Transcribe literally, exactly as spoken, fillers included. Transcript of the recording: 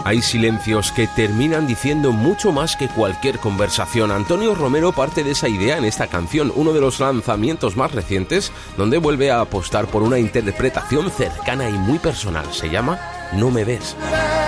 Hay silencios que terminan diciendo mucho más que cualquier conversación. Antonio Romero parte de esa idea en esta canción, uno de los lanzamientos más recientes, donde vuelve a apostar por una interpretación cercana y muy personal. Se llama No me ves.